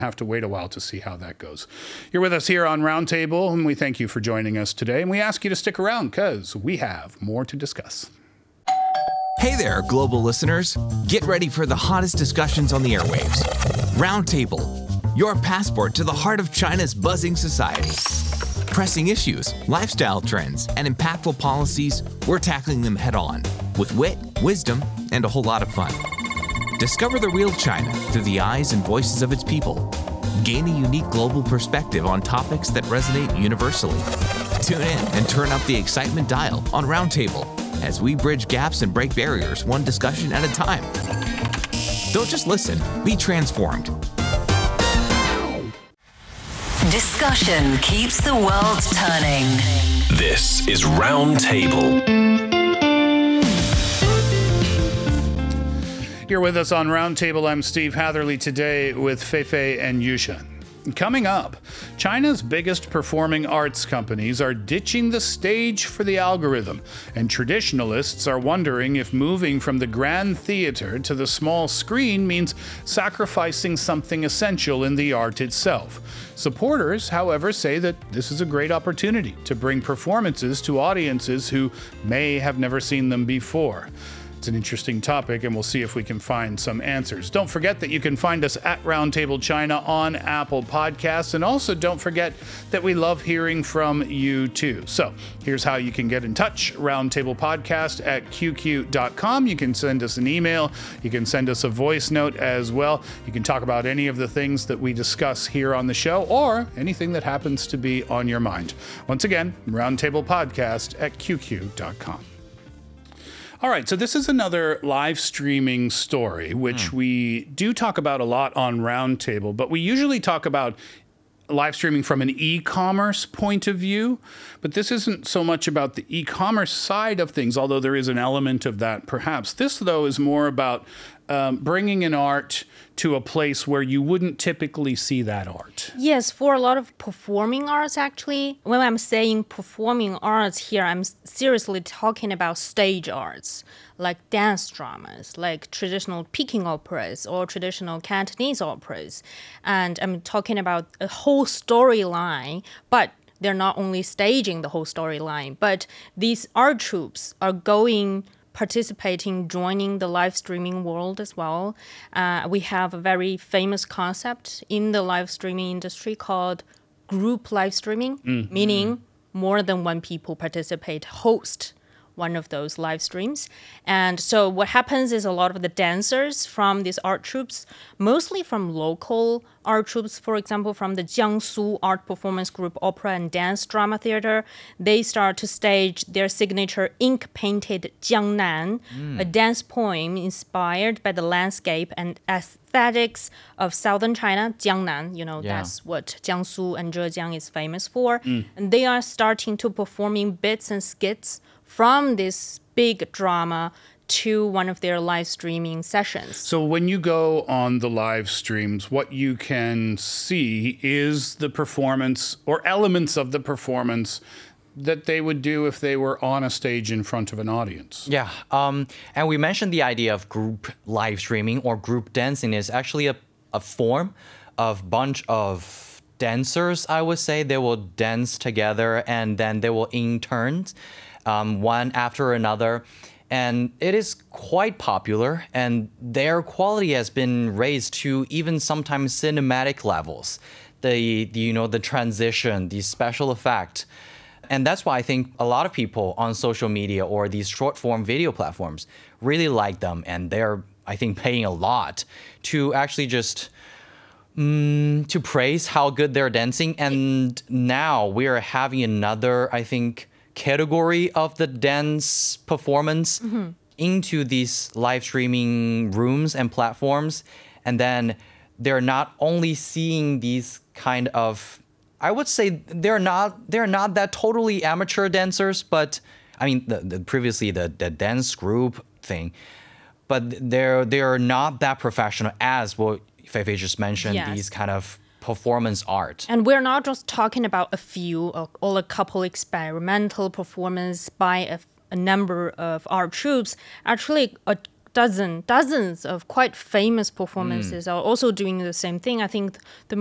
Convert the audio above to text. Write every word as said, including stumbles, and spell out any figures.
have to wait a while to see how that goes. You're with us here on Roundtable, and we thank you for joining us today. And we ask you to stick around because we have more to discuss. Hey there, global listeners. Get ready for the hottest discussions on the airwaves. Roundtable, your passport to the heart of China's buzzing society. Pressing issues, lifestyle trends, and impactful policies, we're tackling them head on with wit, wisdom, and a whole lot of fun. Discover the real China through the eyes and voices of its people. Gain a unique global perspective on topics that resonate universally. Tune in and turn up the excitement dial on Roundtable as we bridge gaps and break barriers one discussion at a time. Don't just listen, be transformed. Discussion keeps the world turning. This is Roundtable. You're with us on Roundtable. I'm Steve Hatherley today with Feifei and Yusha. Coming up, China's biggest performing arts companies are ditching the stage for the algorithm, and traditionalists are wondering if moving from the grand theater to the small screen means sacrificing something essential in the art itself. Supporters, however, say that this is a great opportunity to bring performances to audiences who may have never seen them before. It's an interesting topic, and we'll see if we can find some answers. Don't forget that you can find us at Roundtable China on Apple Podcasts, and also don't forget that we love hearing from you too. So here's how you can get in touch. Roundtable Podcast at Q Q dot com. You can send us an email. You can send us a voice note as well. You can talk about any of the things that we discuss here on the show or anything that happens to be on your mind. Once again, Roundtable Podcast at Q Q dot com. All right, so this is another live streaming story, which mm. we do talk about a lot on Roundtable, but we usually talk about live streaming from an e-commerce point of view, but this isn't so much about the e-commerce side of things, although there is an element of that perhaps. This, though, is more about um, bringing an art to a place where you wouldn't typically see that art. Yes, for a lot of performing arts, actually. When I'm saying performing arts here, I'm seriously talking about stage arts, like dance dramas, like traditional Peking operas or traditional Cantonese operas. And I'm talking about a whole storyline, but they're not only staging the whole storyline, but these art troupes are going participating, joining the live streaming world as well. Uh, we have a very famous concept in the live streaming industry called group live streaming, mm. meaning more than one people participate, host one of those live streams. And so what happens is a lot of the dancers from these art troupes, mostly from local art troupes, for example, from the Jiangsu Art Performance Group Opera and Dance Drama Theater, they start to stage their signature ink-painted Jiangnan, mm. a dance poem inspired by the landscape and aesthetics of southern China, Jiangnan. You know, yeah. that's what Jiangsu and Zhejiang is famous for. Mm. And they are starting to performing bits and skits from this big drama to one of their live streaming sessions. So when you go on the live streams, what you can see is the performance or elements of the performance that they would do if they were on a stage in front of an audience. Yeah, um, and we mentioned the idea of group live streaming or group dancing is actually a, a form of bunch of dancers, I would say. They will dance together and then they will in turns. Um, one after another, and it is quite popular, and their quality has been raised to even sometimes cinematic levels. The, the you know the transition, the special effect, and that's why I think a lot of people on social media or these short form video platforms really like them, and they're I think paying a lot to actually just um, to praise how good they're dancing. And now we are having another I think. category of the dance performance mm-hmm. into these live streaming rooms and platforms. And then they're not only seeing these kind of, I would say they're not they're not that totally amateur dancers, but I mean the, the previously the, the dance group thing, but they're they're not that professional as what Feifei just mentioned, yes. these kind of performance art. And we're not just talking about a few or, or a couple experimental performance by a, a number of art troupes. Actually, a dozen, dozens of quite famous performances are also doing the same thing. I think the